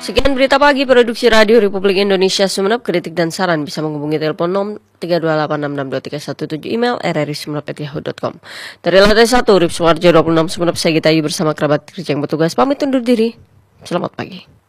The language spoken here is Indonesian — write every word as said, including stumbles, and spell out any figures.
Sekian berita pagi produksi Radio Republik Indonesia Sumeneb. Kritik dan saran bisa menghubungi telepon nom tiga dua delapan enam enam dua tiga satu tujuh, email r r i sumeneb at yahoo dot com. Dari lantai satu, Rip Suwarjo dua puluh enam Sumeneb, saya Gita Ayu bersama kerabat kerja yang bertugas pamit undur diri. Selamat pagi.